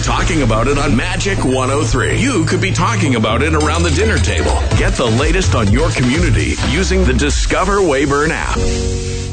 talking about it on Magic 103. You could be talking about it around the dinner table. Get the latest on your community using the Discover Weyburn app.